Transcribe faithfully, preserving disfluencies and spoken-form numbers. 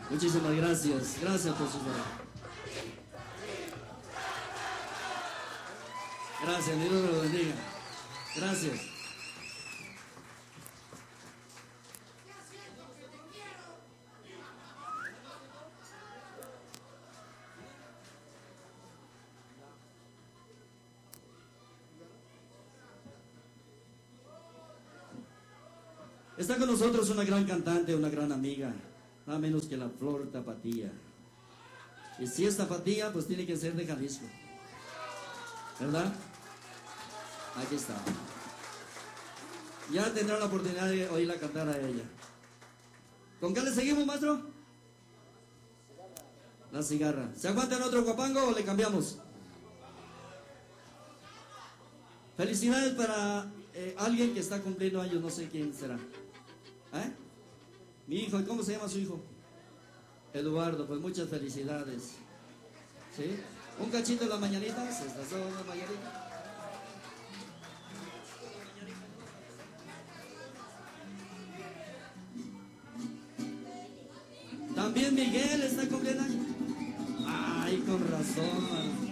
Muchísimas gracias. Gracias por su favor. Gracias, Dios lo bendiga. Gracias. Está con nosotros una gran cantante, una gran amiga, nada menos que la Flor Tapatía. Y si es Tapatía, pues tiene que ser de Jalisco, ¿verdad? Aquí está. Ya tendrán la oportunidad de oírla cantar a ella. ¿Con qué le seguimos, maestro? La cigarra. ¿Se aguanta en otro guapango o le cambiamos? Felicidades para eh, alguien que está cumpliendo años, no sé quién será. ¿Eh? Mi hijo, ¿cómo se llama su hijo? Eduardo, pues muchas felicidades. ¿Sí? Un cachito de las mañanitas. Estas son las mañanitas. También Miguel está cumpliendo años. Ay, con razón.